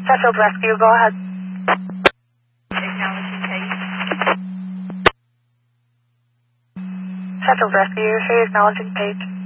Sheffield Rescue, go ahead. Acknowledging page. Sheffield Rescue, hey, acknowledging page.